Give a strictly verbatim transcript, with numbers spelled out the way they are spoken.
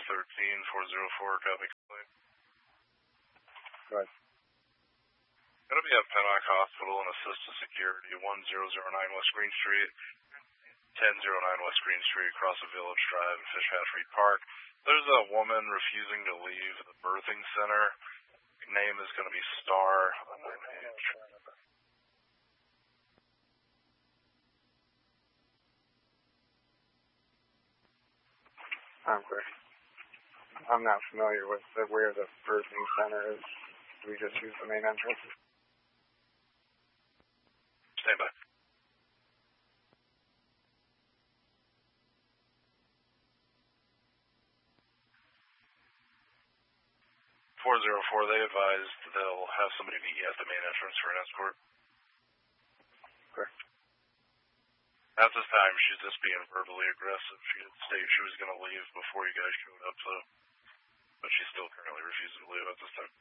thirteen, four oh four, copy complaint. Right. Going to be at Pennock Hospital and Assisted Security, one thousand nine West Green Street, ten oh nine West Green Street, across the Village Drive and Fish Hatchery Park. There's a woman refusing to leave the birthing center. Her name is going to be Star. I'm clear. I'm not familiar with the, where the birthing center is. Do we just use the main entrance? Stand by. four oh four, they advised they'll have somebody meet you at the main entrance for an escort. Correct. At this time, she's just being verbally aggressive. She did state she was going to leave before you guys showed up, so, but she's still currently refusing to leave at this time.